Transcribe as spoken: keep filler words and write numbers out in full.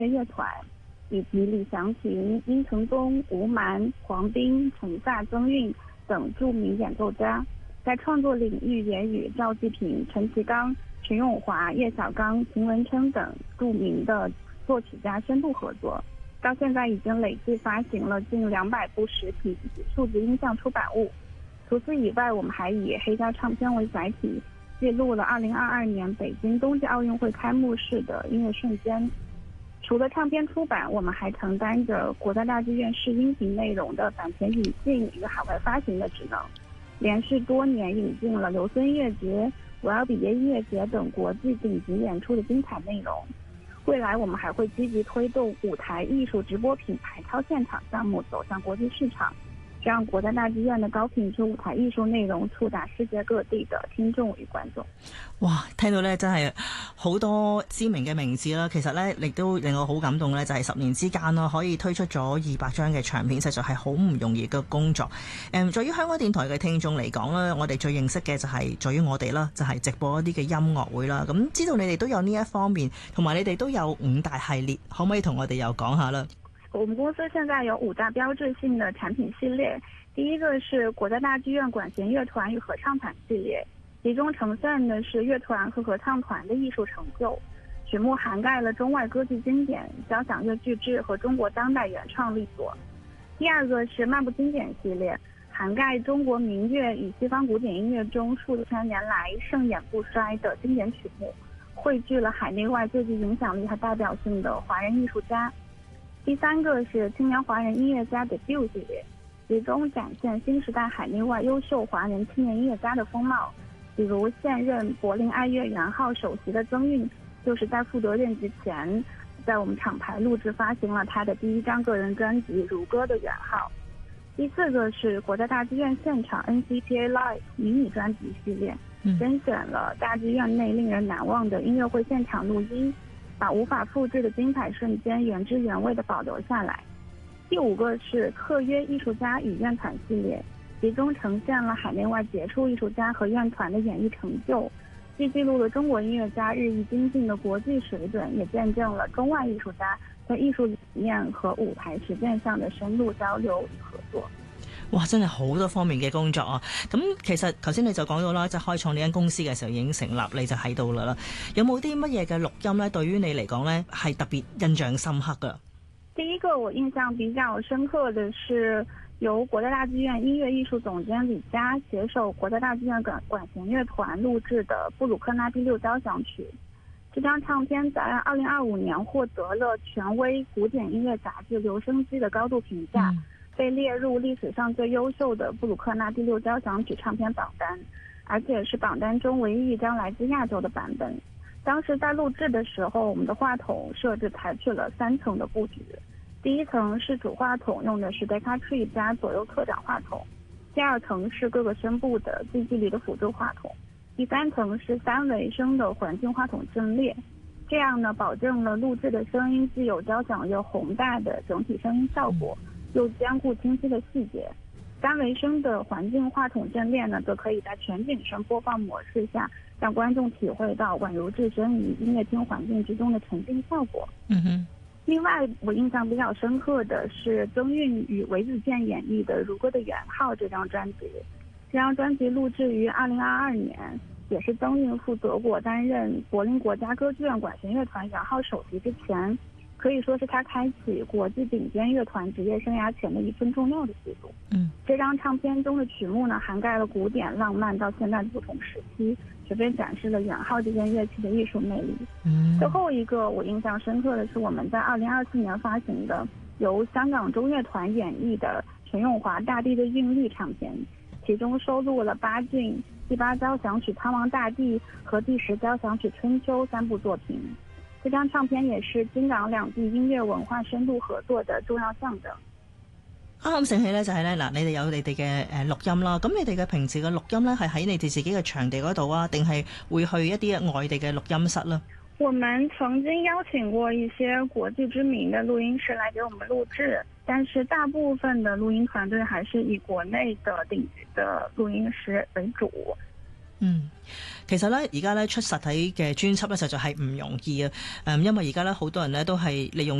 乐团，以及李祥群、殷承宗、吴蛮、黄斌、陈萨、曾韵等著名演奏家。在创作领域也与赵季平、陈其刚、陈永华、叶小刚、秦文琛等著名的作曲家深度合作。到现在已经累计发行了近两百部实体及数字音像出版物。除此以外，我们还以黑胶唱片为载体，记录了二零二二年北京冬季奥运会开幕式的音乐瞬间。除了唱片出版，我们还承担着国家大剧院试音频内容的版权引进与海外发行的职能，连续多年引进了刘森音乐节、我要比耶音乐节等国际顶级演出的精彩内容。未来我们还会积极推动舞台艺术直播品牌超现場項目走向國際市場，讓國家大劇院的高品質舞台藝術內容觸達世界各地的聽眾與觀眾。 哇，聽到咧真係好多知名嘅名字啦，其實咧亦都令我好感動咧，就係十年之間啦，可以推出咗二百張嘅唱片，實在係好唔容易嘅工作。誒，對於香港電台嘅聽眾嚟講咧，我哋最認識嘅就係在於我哋啦，就係直播一啲嘅音樂會啦。咁知道你哋都有呢一方面，同埋你哋都有五大系列，可唔可以同我哋又講下啦？ 我們公司現在有五大標誌性的產品系列，第一個是國家大劇院管弦樂團與合唱團系列，其中呈現的是樂團和合唱團的藝術成就，曲目涵蓋了中外歌劇經典、交響樂巨製和中國當代原創力作。第二個是漫步經典系列，涵蓋中國民樂與西方古典音樂中數千年來盛演不衰的經典曲目，匯聚了海內外最具影響力和代表性的華人藝術家。第三個是青年華人音樂家 debut 系列，其中展現新時代海內外優秀華人青年音樂家的風貌，比如現任柏林愛樂元號首席的曾韻，就是在負責任之前，在我們廠牌錄製發行了他的第一張個人專輯《如歌的元號》。第四個是國家大劇院現場 N C P A Live 迷你專輯系列，甄選了大劇院內令人難忘的音樂會現場錄音，把無法複製的精彩瞬間原汁原味地保留下來。第五個是特約藝術家與院團系列，其中呈現了海內外傑出藝術家和院團的演藝成就，既記錄了中國音樂家日益精進的國際水準，也見證了中外藝術家在藝術理念和舞台實踐上的深入交流與合作。 哇，真係好多方面嘅工作啊！咁其實頭先你就講到啦，即係開創呢間公司嘅時候已經成立，你就喺度啦啦。有冇啲乜嘢嘅錄音咧？對於你嚟講咧，係特別印象深刻㗎？ 第一個我印象比較深刻的是由國家大劇院音樂藝術總監李嘉攜手國家大劇院管管弦樂團錄製的布魯克納第六交響曲。這張唱片在二零二五年獲得了權威古典音樂雜誌《留聲機》的高度評價。嗯，被列入歷史上最優秀的布魯克納第六交響曲唱片榜單，而且是榜單中唯一一張來自亞洲的版本。當時在錄製的時候，我們的話筒設置採取了三層的佈局，第一層是主話筒，用的是 Decca Tree 加左右特長話筒，第二層是各個聲部的近距離的輔助話筒，第三層是三維聲的環境話筒陣列。這樣呢，保證了錄製的聲音既有交響樂宏大的整體聲音效果，又兼顧清晰的細節。三維聲的環境話筒陣列呢，則可以在全景聲播放模式下，讓觀眾體會到宛如置身於音樂廳環境之中的沉浸效果。 嗯哼。 另外，我印象比較深刻的是曾韻與韋子健演繹的《如歌的元號》這張專輯。這張專輯錄製於二零二二年，也是曾韻赴德國擔任柏林國家歌劇院管弦樂團元號首席之前，可以說是他開啟國際頂尖樂團職業生涯前的一份重要的記錄。嗯，這張唱片中的曲目呢，涵蓋了古典、浪漫到現代的不同時期，隨便展示了元號這件樂器的藝術魅力。嗯，最後一個我印象深刻的是我們在二零二四年發行的由香港中樂團演繹的陳永華《大地的韻律》唱片，其中收錄了八進、第八交響曲《蒼茫大地》和第十交響曲《春秋》三部作品。這張唱片也是京港兩地音樂文化深度合作的重要象徵。 啱啱醒起咧，就係咧嗱，你哋有你哋嘅誒錄音啦。咁你哋嘅平時嘅錄音咧，係喺你哋自己嘅場地嗰度啊，定係會去一啲外地嘅錄音室咧？ 我們曾經邀請過一些國際知名的錄音室來給我們錄製，但是大部分的錄音團隊還是以國內的頂級的錄音室為主。 嗯。其實咧，而家咧出實體嘅專輯咧，實在係唔容易啊！誒，因為而家咧好多人咧都係利用